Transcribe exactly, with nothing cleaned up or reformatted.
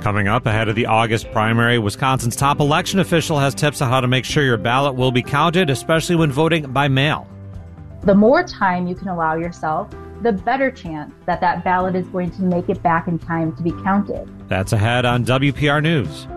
Coming up ahead of the August primary, Wisconsin's top election official has tips on how to make sure your ballot will be counted, especially when voting by mail. The more time you can allow yourself, the better chance that that ballot is going to make it back in time to be counted. That's ahead on W P R News.